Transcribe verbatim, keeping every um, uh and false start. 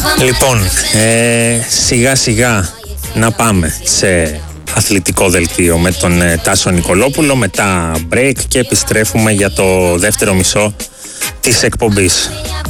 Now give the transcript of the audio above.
Λοιπόν, ε, σιγά σιγά να πάμε σε αθλητικό δελτίο με τον ε, Τάσο Νικολόπουλο, μετά break και επιστρέφουμε για το δεύτερο μισό της εκπομπής.